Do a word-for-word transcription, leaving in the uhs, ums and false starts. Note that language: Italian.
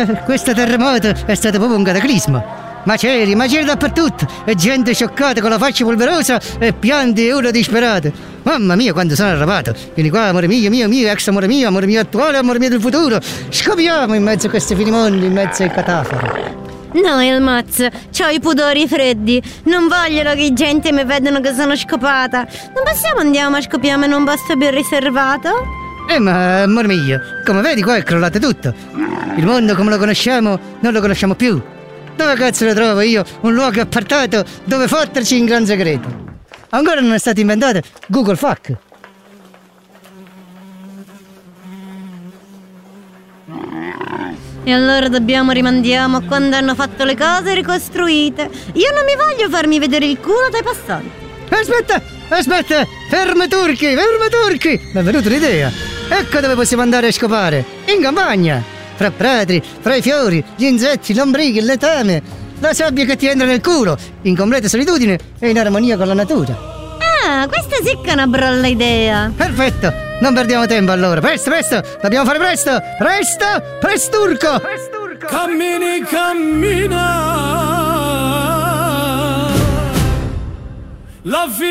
Eh, questo terremoto è stato proprio un cataclisma. Macerie, macerie dappertutto, e gente scioccata con la faccia polverosa e pianti e urla disperate. Mamma mia, quando sono arrabbiato. Vieni qua, amore mio, mio, mio, ex amore mio, amore mio attuale, amore mio del futuro. Scopriamo in mezzo a questi finimondi, in mezzo ai catafori. No, Elmaz, c'ho i pudori freddi. Non voglio che gente mi vedano che sono scopata. Non possiamo andiamo a scopiamo in un posto più riservato? Eh, ma amore mio, come vedi qua è crollato tutto. Il mondo come lo conosciamo non lo conosciamo più. Dove cazzo lo trovo io un luogo appartato dove fotterci in gran segreto? Ancora non è stato inventato Google Fuck. E allora dobbiamo rimandiamo a quando hanno fatto le cose ricostruite. Io non mi voglio farmi vedere il culo dai passanti. Aspetta, aspetta, fermi turchi, fermi turchi. Mi è venuta un'idea. Ecco dove possiamo andare a scopare. In campagna. Fra prati, fra i fiori, gli insetti, lombrichi, il letame, la sabbia che ti entra nel culo, in completa solitudine e in armonia con la natura. Ah, questa sì che è una bella idea. Perfetto, non perdiamo tempo allora. Presto, presto, dobbiamo fare presto. Presto, presturco. Presturco. Cammini, cammina. La